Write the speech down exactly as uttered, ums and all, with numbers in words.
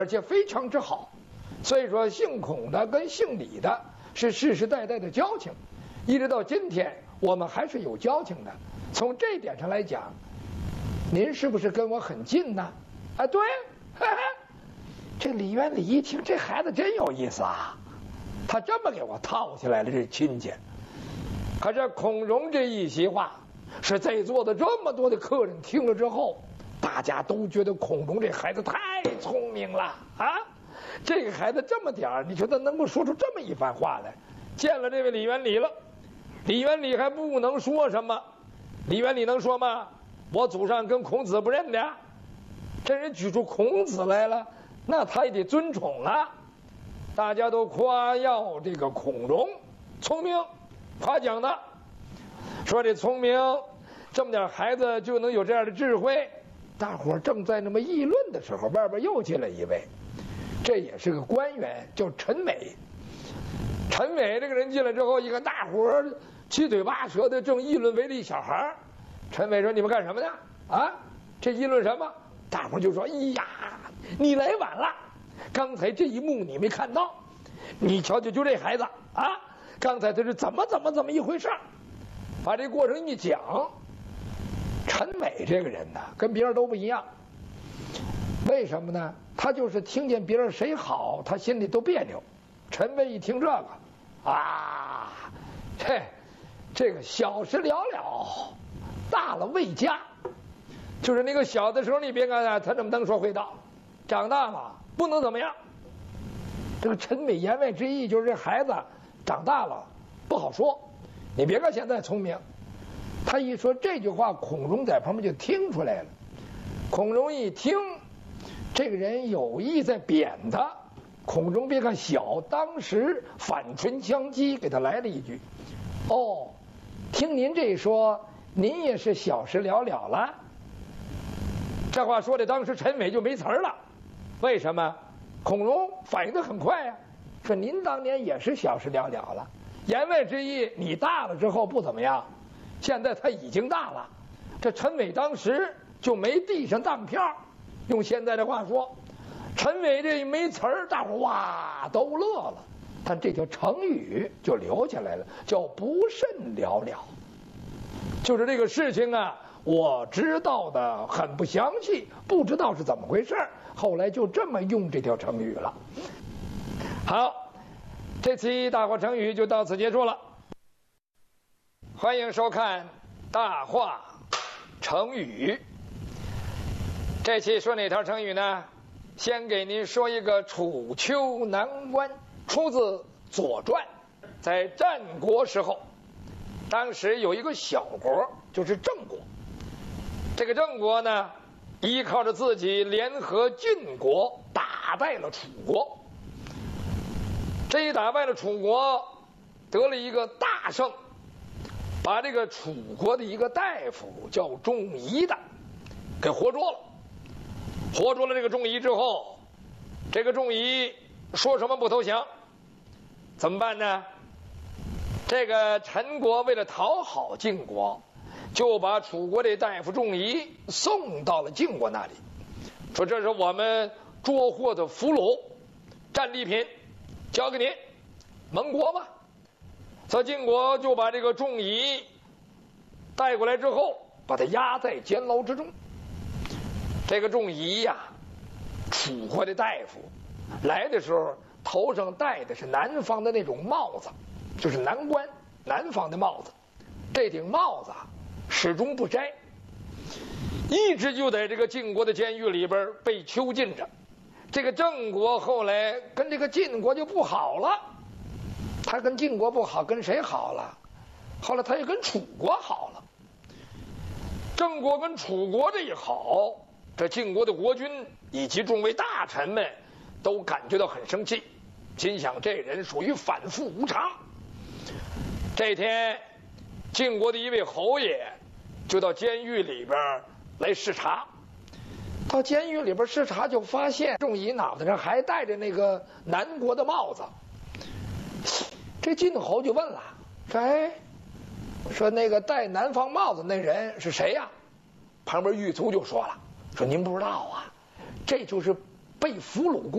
而且非常之好。所以说，姓孔的跟姓李的是世世代代的交情，一直到今天我们还是有交情的。从这一点上来讲，您是不是跟我很近呢？啊，对，嘿嘿。这李元礼一听，这孩子真有意思啊，他这么给我套起来了，这亲戚。可是孔融这一席话，是在座的这么多的客人听了之后，大家都觉得孔融这孩子太聪明了啊！这个孩子这么点儿，你说他能够说出这么一番话来？见了这位李元礼了，李元礼还不能说什么？李元礼能说吗？我祖上跟孔子不认的，这人举出孔子来了，那他也得尊崇啊！大家都夸耀这个孔融聪明，夸奖的，说这聪明，这么点孩子就能有这样的智慧。大伙儿正在那么议论的时候，外边又进来一位，这也是个官员，叫陈美。陈美这个人进来之后，一看大伙儿七嘴八舌的正议论围着一小孩儿，陈美说：“你们干什么呢？啊，这议论什么？”大伙儿就说：“哎呀，你来晚了，刚才这一幕你没看到，你瞧瞧，就这孩子啊，刚才他是怎么怎么怎么一回事？把这过程一讲。”陈美这个人呢，跟别人都不一样，为什么呢？他就是听见别人谁好，他心里都别扭。陈美一听这个，啊，这这个小事了了，大了未佳。就是那个小的时候，你别看他他这么能说会道，长大了不能怎么样。这个陈美言外之意就是这孩子长大了不好说。你别看现在聪明，他一说这句话，孔融在旁边就听出来了。孔融一听，这个人有意在贬他。孔融别看小，当时反唇相讥，给他来了一句：“哦，听您这一说，您也是小事了了了。”这话说的当时陈美就没词儿了。为什么？孔融反应得很快呀、啊，说您当年也是小事了了了。言外之意，你大了之后不怎么样。现在他已经大了，这陈美当时就没递上当票。用现在的话说，陈美这一没词儿，大伙哇都乐了。但这条成语就留下来了，叫不甚了了。就是这个事情啊，我知道的很不详细，不知道是怎么回事，后来就这么用这条成语了。好，这期大话成语就到此结束了。欢迎收看大话成语。这期说哪条成语呢？先给您说一个楚丘难关，出自《左传》。在战国时候，当时有一个小国，就是郑国。这个郑国呢，依靠着自己联合晋国，打败了楚国。这一打败了楚国，得了一个大胜，把这个楚国的一个大夫叫仲夷的给活捉了。活捉了这个仲夷之后，这个仲夷说什么不投降？怎么办呢？这个陈国为了讨好晋国，就把楚国的大夫仲夷送到了晋国那里，说这是我们捉获的俘虏，战利品，交给您，盟国吧。所以晋国就把这个仲夷带过来之后，把他押在监牢之中。这个仲夷呀，楚国的大夫来的时候，头上戴的是南方的那种帽子，就是南关南方的帽子。这顶帽子始终不摘，一直就在这个晋国的监狱里边被囚禁着。这个郑国后来跟这个晋国就不好了，他跟晋国不好，跟谁好了？后来他也跟楚国好了。郑国跟楚国这一好，这晋国的国君以及众位大臣们都感觉到很生气，心想这人属于反复无常。这天，晋国的一位侯爷就到监狱里边来视察。到监狱里边视察，就发现仲夷脑袋上还戴着那个南国的帽子。这晋侯就问了，说：“哎，说那个戴南方帽子那人是谁呀？”旁边狱卒就说了，说：“您不知道啊，这就是被俘虏过